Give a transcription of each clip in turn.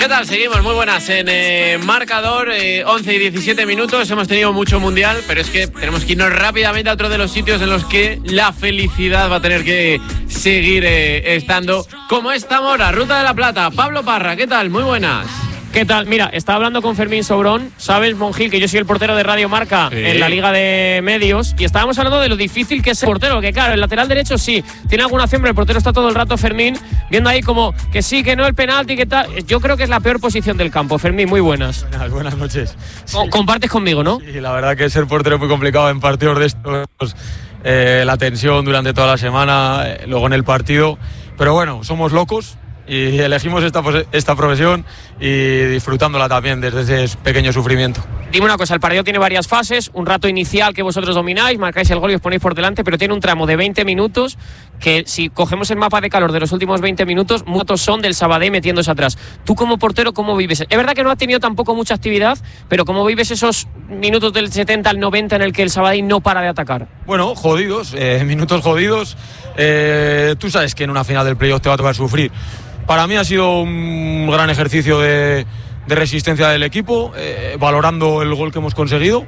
¿Qué tal? Seguimos, muy buenas en marcador, 11 y 17 minutos, hemos tenido mucho mundial, pero es que tenemos que irnos rápidamente a otro de los sitios en los que la felicidad va a tener que seguir estando, como es Zamora, Ruta de la Plata. Pablo Parra, ¿qué tal? Muy buenas. ¿Qué tal? Mira, estaba hablando con Fermín Sobrón, ¿sabes, Monjil? Que yo soy el portero de Radio Marca en la Liga de Medios, y estábamos hablando de lo difícil que es el portero, que claro, el lateral derecho sí, tiene alguna acción, pero el portero está todo el rato, Fermín, viendo ahí como que sí, que no, el penalti, que tal. Yo creo que es la peor posición del campo. Fermín, muy buenas. Buenas noches. Sí. Compartes conmigo, ¿no? Sí, la verdad que ser portero es muy complicado en partidos de estos, la tensión durante toda la semana, luego en el partido, pero bueno, somos locos y elegimos esta profesión y disfrutándola también desde ese pequeño sufrimiento. Dime una cosa, el partido tiene varias fases, un rato inicial que vosotros domináis, marcáis el gol y os ponéis por delante, pero tiene un tramo de 20 minutos que si cogemos el mapa de calor de los últimos 20 minutos, muchos son del Sabadell metiéndose atrás. Tú como portero, ¿cómo vives? Es verdad que no has tenido tampoco mucha actividad, pero ¿cómo vives esos minutos del 70 al 90 en el que el Sabadell no para de atacar? Bueno, jodidos, minutos jodidos. Tú sabes que en una final del playoff te va a tocar sufrir. Para mí ha sido un gran ejercicio de resistencia del equipo, valorando el gol que hemos conseguido.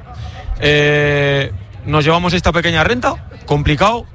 Nos llevamos esta pequeña renta, complicado.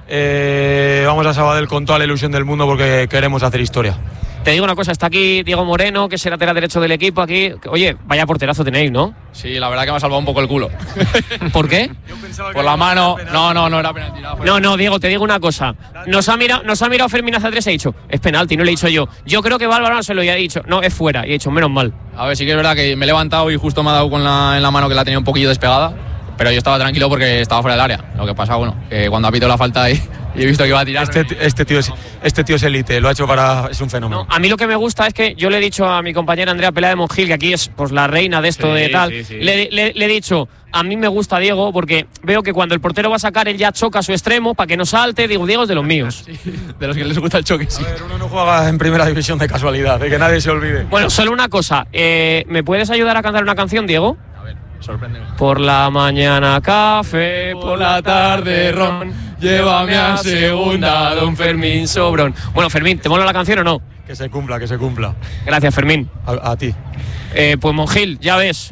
Vamos a Sabadell con toda la ilusión del mundo porque queremos hacer historia. Te digo una cosa, está aquí Diego Moreno, que es el lateral derecho del equipo aquí. Oye, vaya porterazo tenéis, ¿no? Sí, la verdad que me ha salvado un poco el culo. ¿Por qué? Por la mano. No era penalti. No, Diego, te digo una cosa. Nos ha mirado Fermín hacia atrás y ha dicho, es penalti, no le he dicho yo. Yo creo que Bárbara no se lo había dicho. No, es fuera. Y he dicho, menos mal. A ver, sí que es verdad que me he levantado y justo me ha dado en la mano que la tenía un poquillo despegada. Pero yo estaba tranquilo porque estaba fuera del área. Lo que pasa, bueno, que cuando ha pitado la falta y he visto que iba a tirar. Este tío es élite, lo ha hecho es un fenómeno. No, a mí lo que me gusta es que yo le he dicho a mi compañera Andrea Pelá de Monjil, que aquí es pues la reina de esto de tal. Sí. Le he dicho, a mí me gusta Diego porque veo que cuando el portero va a sacar, él ya choca a su extremo para que no salte. Digo, Diego es de los míos. Sí, de los que les gusta el choque, sí. A ver, uno no juega en primera división de casualidad, de que nadie se olvide. Bueno, solo una cosa. ¿Me puedes ayudar a cantar una canción, Diego? Sorprende. Por la mañana café, por la tarde ron, llévame a segunda, don Fermín Sobrón. Bueno, Fermín, ¿te mola la canción o no? Que se cumpla. Gracias, Fermín. A ti. Pues Monjil, ya ves,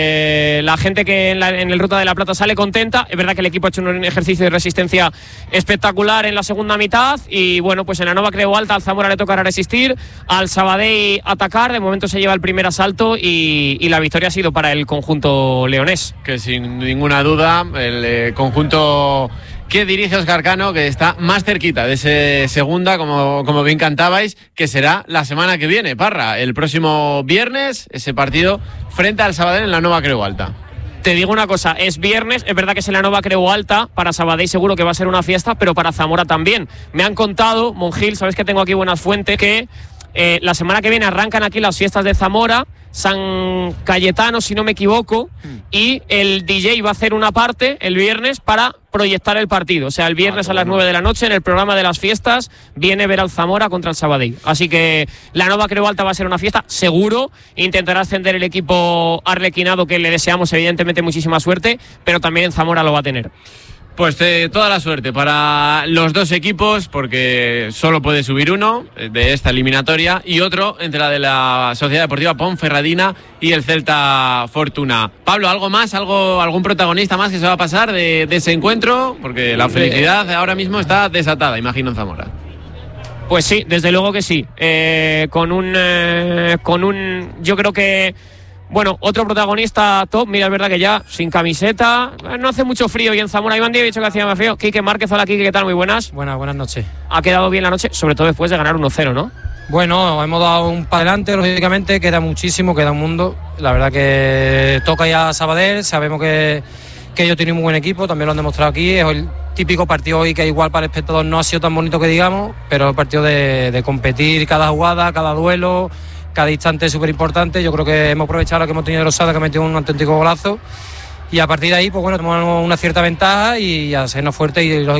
la gente que en el Ruta de la Plata sale contenta. Es verdad que el equipo ha hecho un ejercicio de resistencia espectacular en la segunda mitad y bueno, pues en la Nova Creu Alta al Zamora le tocará resistir, al Sabadell atacar. De momento se lleva el primer asalto y la victoria ha sido para el conjunto leonés. Que sin ninguna duda el conjunto que dirige Óscar Cano, que está más cerquita de ese segunda, como bien cantabais, que será la semana que viene, Parra, el próximo viernes, ese partido frente al Sabadell en la Nova Creu Alta. Te digo una cosa, es viernes, es verdad que es en la Nova Creu Alta, para Sabadell seguro que va a ser una fiesta, pero para Zamora también. Me han contado, Monjil, sabes que tengo aquí buenas fuentes, que la semana que viene arrancan aquí las fiestas de Zamora, San Cayetano, si no me equivoco, y el DJ va a hacer una parte el viernes para proyectar el partido. O sea, el viernes a las 9 de la noche en el programa de las fiestas viene ver al Zamora contra el Sabadell. Así que la Nova Creu Alta va a ser una fiesta, seguro. Intentará ascender el equipo arlequinado, que le deseamos evidentemente muchísima suerte, pero también en Zamora lo va a tener. Pues toda la suerte para los dos equipos, porque solo puede subir uno de esta eliminatoria y otro entre la de la Sociedad Deportiva Ponferradina y el Celta Fortuna. Pablo, ¿algo más? ¿Algún protagonista más que se va a pasar de ese encuentro? Porque la felicidad ahora mismo está desatada, imagino, en Zamora. Pues sí, desde luego que sí. Yo creo que... Bueno, otro protagonista top, mira, es verdad que ya sin camiseta, no hace mucho frío y en Zamora Iván Díaz ha dicho que hacía más frío. Quique Márquez, hola Quique, ¿qué tal? Muy buenas. Buenas noches. Ha quedado bien la noche, sobre todo después de ganar 1-0, ¿no? Bueno, hemos dado un para adelante, lógicamente, queda muchísimo, queda un mundo. La verdad que toca ya a Sabadell, sabemos que ellos tienen un buen equipo, también lo han demostrado aquí. Es el típico partido hoy que igual para el espectador no ha sido tan bonito que digamos, pero el partido de competir cada jugada, cada duelo, cada instante es súper importante. Yo creo que hemos aprovechado lo que hemos tenido de Rosada, que ha metido un auténtico golazo, y a partir de ahí, pues bueno, tenemos una cierta ventaja y a hacernos fuertes y